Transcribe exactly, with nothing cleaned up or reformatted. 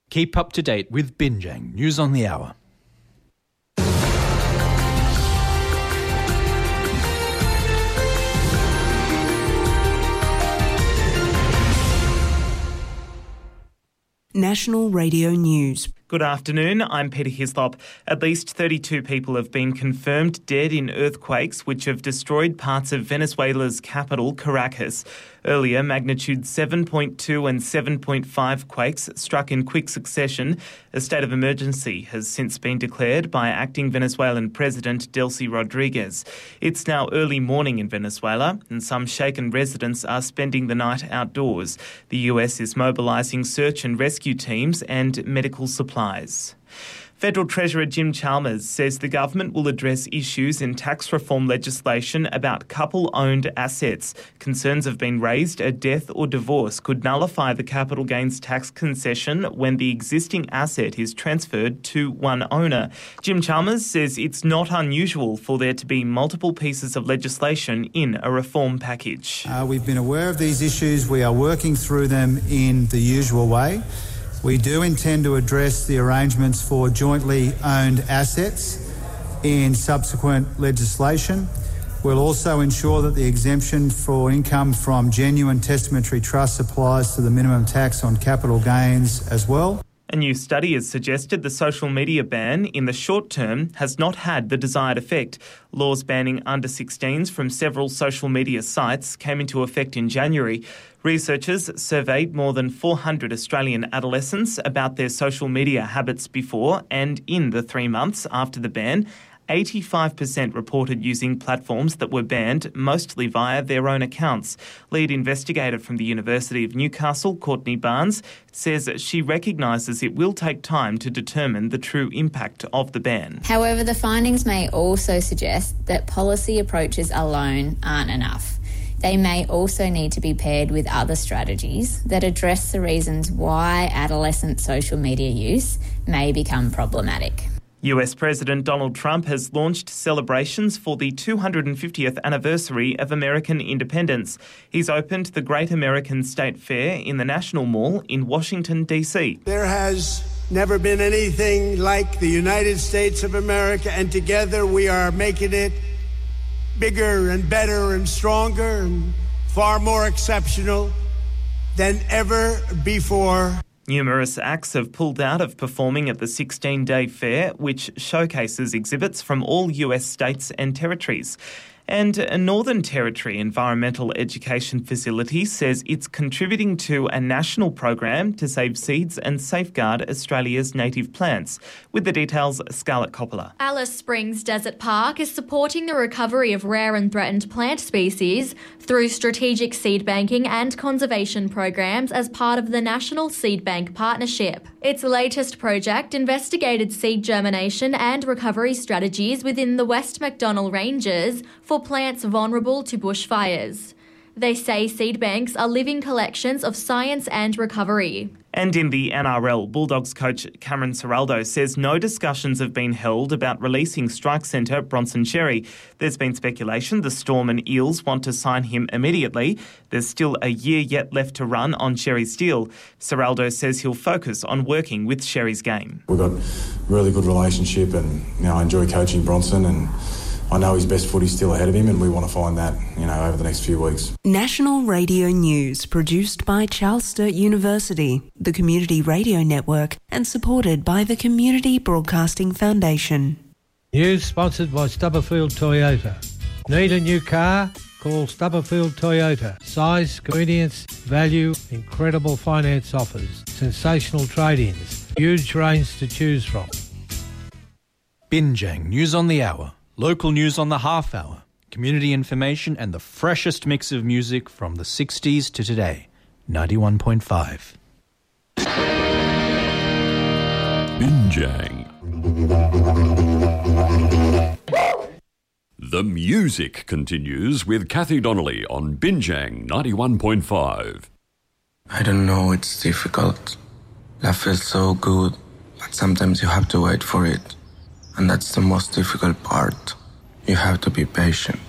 Keep up to date with Binjang News on the Hour. National Radio News. Good afternoon, I'm Peter Hislop. At least thirty-two people have been confirmed dead in earthquakes which have destroyed parts of Venezuela's capital, Caracas. Earlier, magnitude seven point two and seven point five quakes struck in quick succession. A state of emergency has since been declared by acting Venezuelan President Delcy Rodriguez. It's now early morning in Venezuela and some shaken residents are spending the night outdoors. The U S is mobilising search and rescue teams and medical supplies. Federal Treasurer Jim Chalmers says the government will address issues in tax reform legislation about couple-owned assets. Concerns have been raised a death or divorce could nullify the capital gains tax concession when the existing asset is transferred to one owner. Jim Chalmers says it's not unusual for there to be multiple pieces of legislation in a reform package. Uh, we've been aware of these issues. We are working through them in the usual way. We do intend to address the arrangements for jointly owned assets in subsequent legislation. We'll also ensure that the exemption for income from genuine testamentary trusts applies to the minimum tax on capital gains as well. A new study has suggested the social media ban in the short term has not had the desired effect. Laws banning under sixteens from several social media sites came into effect in January. Researchers surveyed more than four hundred Australian adolescents about their social media habits before and in the three months after the ban. eighty-five percent reported using platforms that were banned, mostly via their own accounts. Lead investigator from the University of Newcastle, Courtney Barnes, says she recognises it will take time to determine the true impact of the ban. However, the findings may also suggest that policy approaches alone aren't enough. They may also need to be paired with other strategies that address the reasons why adolescent social media use may become problematic. U S President Donald Trump has launched celebrations for the two hundred fiftieth anniversary of American independence. He's opened the Great American State Fair in the National Mall in Washington, D C. There has never been anything like the United States of America, and together we are making it bigger and better and stronger and far more exceptional than ever before. Numerous acts have pulled out of performing at the sixteen-day fair, which showcases exhibits from all U S states and territories. And a Northern Territory environmental education facility says it's contributing to a national program to save seeds and safeguard Australia's native plants. With the details, Scarlett Coppola. Alice Springs Desert Park is supporting the recovery of rare and threatened plant species through strategic seed banking and conservation programs as part of the National Seed Bank Partnership. Its latest project investigated seed germination and recovery strategies within the West MacDonnell Ranges for plants vulnerable to bushfires. They say seed banks are living collections of science and recovery. And in the N R L, Bulldogs coach Cameron Ciraldo says no discussions have been held about releasing strike centre Bronson Xerri. There's been speculation the Storm and Eels want to sign him immediately. There's still a year yet left to run on Xerri's deal. Ciraldo says he'll focus on working with Xerri's game. We've got a really good relationship and you know, I enjoy coaching Bronson and I know his best footy's still ahead of him and we want to find that, you know, over the next few weeks. National Radio News, produced by Charles Sturt University, the Community Radio Network, and supported by the Community Broadcasting Foundation. News sponsored by Stubberfield Toyota. Need a new car? Call Stubberfield Toyota. Size, convenience, value, incredible finance offers, sensational trade-ins, huge range to choose from. Binjang News on the Hour. Local news on the half hour, community information and the freshest mix of music from the sixties to today. ninety-one point five. Binjang. The music continues with Kathy Donnelly on Binjang ninety-one point five. I don't know, it's difficult. Love feels so good, but sometimes you have to wait for it. And that's the most difficult part. You have to be patient.